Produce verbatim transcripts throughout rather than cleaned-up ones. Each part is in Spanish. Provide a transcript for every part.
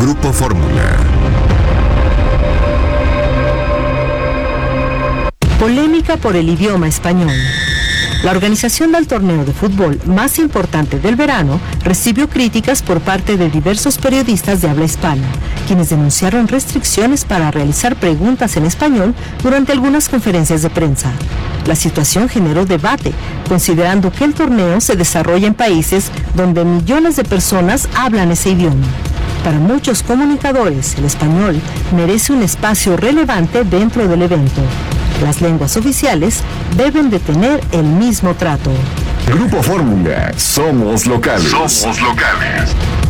Grupo Fórmula. Polémica por el idioma español. La organización del torneo de fútbol más importante del verano recibió críticas por parte de diversos periodistas de habla hispana, quienes denunciaron restricciones para realizar preguntas en español durante algunas conferencias de prensa. La situación generó debate, considerando que el torneo se desarrolla en países donde millones de personas hablan ese idioma. Para muchos comunicadores, el español merece un espacio relevante dentro del evento. Las lenguas oficiales deben de tener el mismo trato. Grupo Fórmula, somos locales. Somos locales.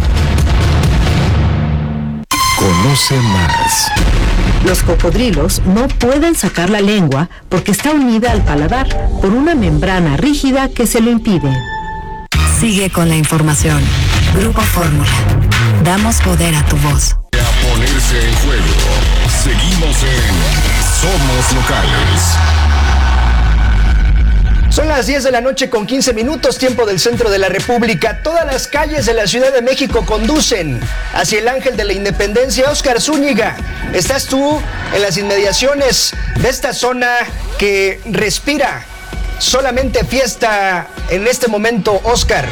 Conoce más. Los cocodrilos no pueden sacar la lengua porque está unida al paladar por una membrana rígida que se lo impide. Sigue con la información. Grupo Fórmula. Damos poder a tu voz. A ponerse en juego. Seguimos en Somos Locales. Son las diez de la noche con quince minutos, tiempo del centro de la República. Todas las calles de la Ciudad de México conducen hacia el Ángel de la Independencia. Óscar Zúñiga, estás tú en las inmediaciones de esta zona que respira solamente fiesta en este momento, Óscar.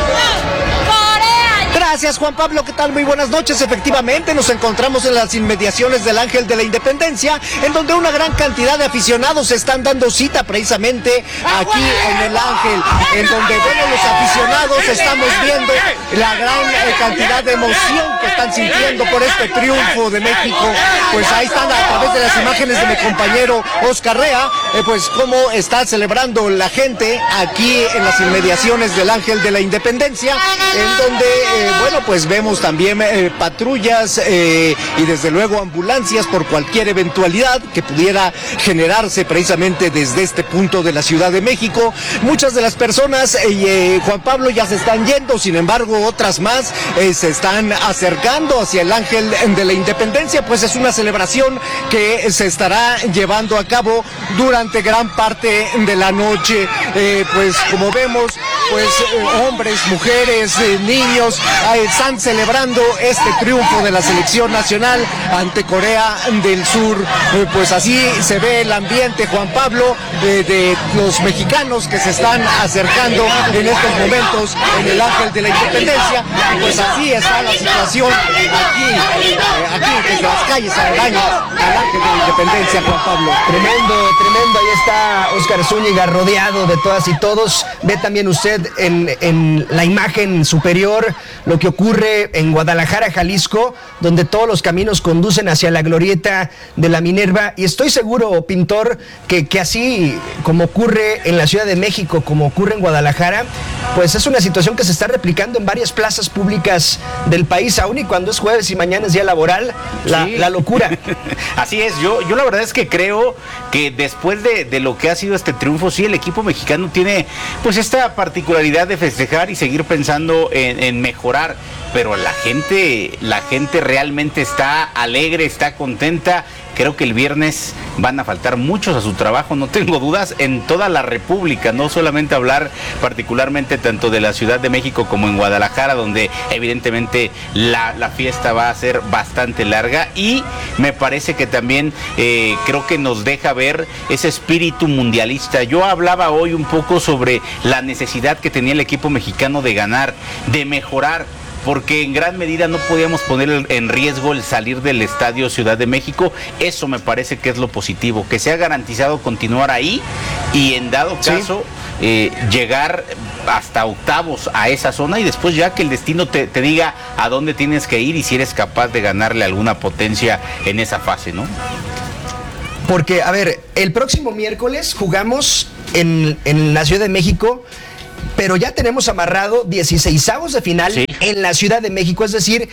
Gracias, Juan Pablo, ¿qué tal? Muy buenas noches. Efectivamente, nos encontramos en las inmediaciones del Ángel de la Independencia, en donde una gran cantidad de aficionados se están dando cita precisamente aquí en el Ángel, en donde, bueno, los aficionados estamos viendo la gran eh, cantidad de emoción que están sintiendo por este triunfo de México. Pues ahí están a través de las imágenes de mi compañero Oscar Rea, eh, pues cómo está celebrando la gente aquí en las inmediaciones del Ángel de la Independencia, en donde... Eh, bueno, pues vemos también eh, patrullas eh, y desde luego ambulancias por cualquier eventualidad que pudiera generarse precisamente desde este punto de la Ciudad de México. Muchas de las personas, eh, eh, Juan Pablo, ya se están yendo, sin embargo otras más eh, se están acercando hacia el Ángel de la Independencia, pues es una celebración que se estará llevando a cabo durante gran parte de la noche. Eh, pues como vemos, pues eh, hombres, mujeres, eh, niños, están celebrando este triunfo de la selección nacional ante Corea del Sur. Eh, pues así se ve el ambiente, Juan Pablo, eh, de los mexicanos que se están acercando en estos momentos en el Ángel de la Independencia. Y pues así está la situación aquí, eh, aquí desde las calles aledañas al Ángel de la Independencia, Juan Pablo. Tremendo, tremendo. Ahí está Óscar Zúñiga rodeado de todas y todos. Ve también usted en, en la imagen superior lo que ocurre en Guadalajara, Jalisco, donde todos los caminos conducen hacia la glorieta de la Minerva, y estoy seguro, Pintor, que, que así como ocurre en la Ciudad de México, como ocurre en Guadalajara, pues es una situación que se está replicando en varias plazas públicas del país, aún y cuando es jueves y mañana es día laboral, la, sí. la locura. Así es, yo, yo la verdad es que creo que después de, de lo que ha sido este triunfo, sí, el equipo mexicano tiene pues esta particularidad de festejar y seguir pensando en, en mejorar, pero la gente, la gente realmente está alegre, está contenta. Creo que el viernes van a faltar muchos a su trabajo, no tengo dudas, en toda la República, no solamente hablar particularmente tanto de la Ciudad de México como en Guadalajara, donde evidentemente la, la fiesta va a ser bastante larga, y me parece que también eh, creo que nos deja ver ese espíritu mundialista. Yo hablaba hoy un poco sobre la necesidad que tenía el equipo mexicano de ganar, de mejorar, porque en gran medida no podíamos poner en riesgo el salir del Estadio Ciudad de México. Eso me parece que es lo positivo, que se ha garantizado continuar ahí y en dado caso sí. eh, llegar hasta octavos a esa zona, y después ya que el destino te, te diga a dónde tienes que ir y si eres capaz de ganarle alguna potencia en esa fase, ¿no? Porque, a ver, el próximo miércoles jugamos en, en la Ciudad de México, pero ya tenemos amarrado dieciseisavos de final sí. en la Ciudad de México, es decir,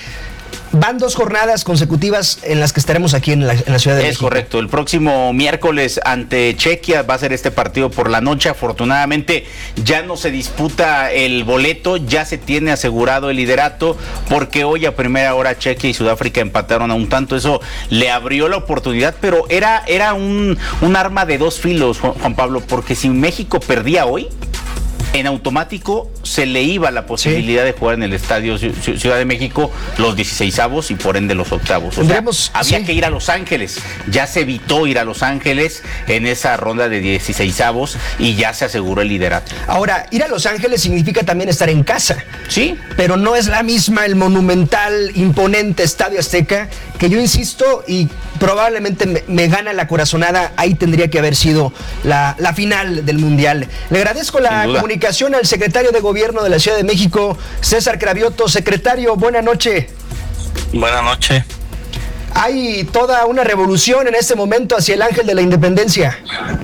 van dos jornadas consecutivas en las que estaremos aquí en la, en la Ciudad de es México. Es correcto, el próximo miércoles ante Chequia va a ser este partido por la noche. Afortunadamente ya no se disputa el boleto, ya se tiene asegurado el liderato, porque hoy a primera hora Chequia y Sudáfrica empataron a un tanto. Eso le abrió la oportunidad, pero era, era un, un arma de dos filos, Juan Pablo, porque si México perdía hoy, en automático se le iba la posibilidad sí. de jugar en el Estadio Ciudad de México los dieciseisavos y por ende los octavos. O sea, había sí. que ir a Los Ángeles. Ya se evitó ir a Los Ángeles en esa ronda de dieciseisavos y ya se aseguró el liderato. Ahora, ir a Los Ángeles significa también estar en casa. Sí. Pero no es la misma el monumental, imponente Estadio Azteca, que yo insisto y probablemente me, me gana la corazonada. Ahí tendría que haber sido la, la final del Mundial. Le agradezco la comunicación al secretario de Gobierno de la Ciudad de México, César Cravioto. Secretario, buena noche. Buena noche. Hay toda una revolución en este momento hacia el Ángel de la Independencia.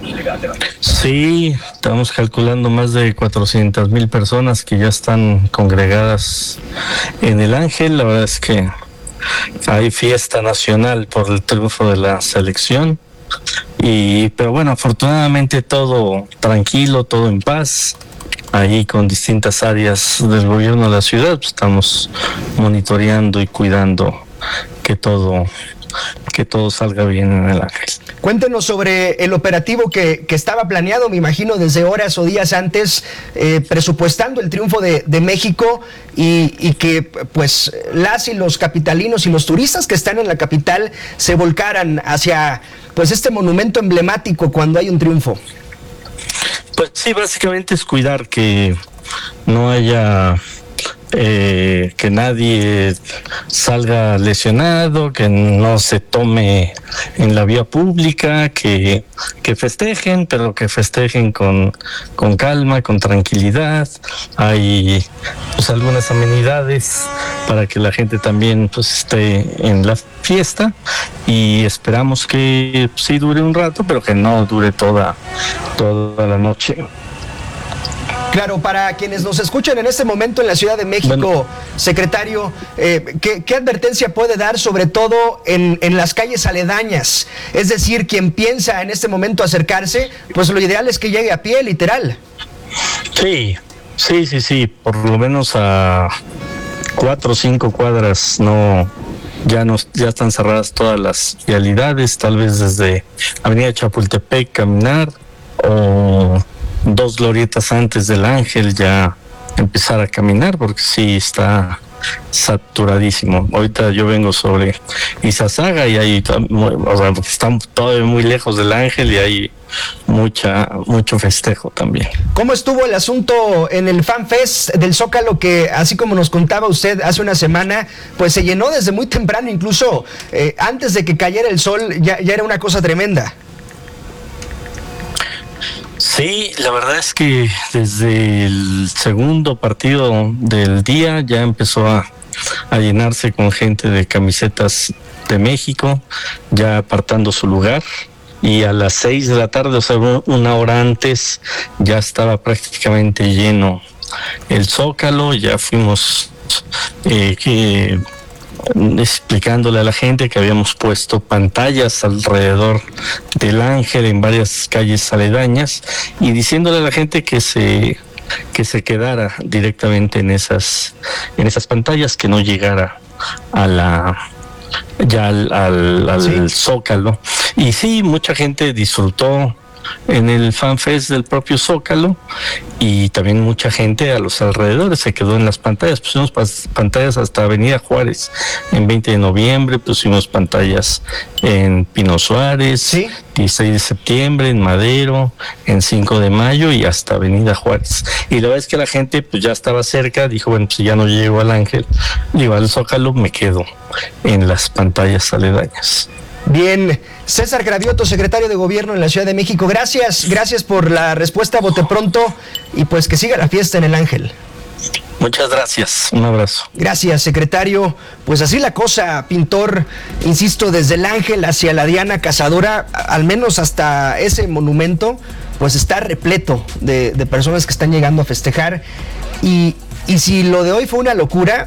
Sí, estamos calculando más de cuatrocientas mil personas que ya están congregadas en el Ángel. La verdad es que hay fiesta nacional por el triunfo de la selección. Y, pero bueno, afortunadamente todo tranquilo, todo en paz. Ahí con distintas áreas del gobierno de la ciudad, pues, estamos monitoreando y cuidando que todo que todo salga bien en el Ángel. Cuéntenos sobre el operativo que, que estaba planeado, me imagino, desde horas o días antes, eh, presupuestando el triunfo de, de México y, y que pues las y los capitalinos y los turistas que están en la capital se volcaran hacia pues este monumento emblemático cuando hay un triunfo. Pues sí, básicamente es cuidar que no haya eh, que nadie salga lesionado, que no se tome en la vía pública, que, que festejen, pero que festejen con, con calma, con tranquilidad. Hay pues algunas amenidades para que la gente también pues esté en la fiesta y esperamos que sí dure un rato, pero que no dure toda, toda la noche. Claro, para quienes nos escuchan en este momento en la Ciudad de México, bueno, secretario, eh, ¿qué, ¿qué advertencia puede dar sobre todo en, en las calles aledañas? Es decir, quien piensa en este momento acercarse, pues lo ideal es que llegue a pie, literal. Sí, sí, sí, sí, por lo menos a cuatro o cinco cuadras no... Ya, nos, ya están cerradas todas las vialidades, tal vez desde Avenida Chapultepec caminar o dos glorietas antes del Ángel ya empezar a caminar porque sí está saturadísimo. Ahorita yo vengo sobre Izazaga y ahí o sea, están todavía muy lejos del Ángel y hay mucha mucho festejo también. ¿Cómo estuvo el asunto en el Fan Fest del Zócalo que, así como nos contaba usted hace una semana, pues se llenó desde muy temprano, incluso eh, antes de que cayera el sol ya, ya era una cosa tremenda? Sí, la verdad es que desde el segundo partido del día ya empezó a, a llenarse con gente de camisetas de México, ya apartando su lugar. Y a las seis de la tarde, o sea, una hora antes, ya estaba prácticamente lleno el Zócalo. Ya fuimos eh, que... explicándole a la gente que habíamos puesto pantallas alrededor del Ángel en varias calles aledañas y diciéndole a la gente que se que se quedara directamente en esas en esas pantallas, que no llegara a la ya al, al, al sí. Zócalo. Y sí, mucha gente disfrutó en el Fan Fest del propio Zócalo y también mucha gente a los alrededores se quedó en las pantallas. Pusimos pantallas hasta Avenida Juárez en veinte de noviembre, pusimos pantallas en Pino Suárez, ¿sí? dieciséis de septiembre, en Madero, en cinco de mayo y hasta Avenida Juárez. Y la verdad es que la gente pues ya estaba cerca, dijo, bueno, pues ya no llego al Ángel, digo al Zócalo, me quedo en las pantallas aledañas. Bien, César Cravioto, secretario de Gobierno en la Ciudad de México, gracias, gracias por la respuesta, bote pronto, y pues que siga la fiesta en el Ángel. Muchas gracias, un abrazo. Gracias, secretario. Pues así la cosa, Pintor, insisto, desde el Ángel hacia la Diana Cazadora, al menos hasta ese monumento, pues está repleto de, de personas que están llegando a festejar, y, y si lo de hoy fue una locura,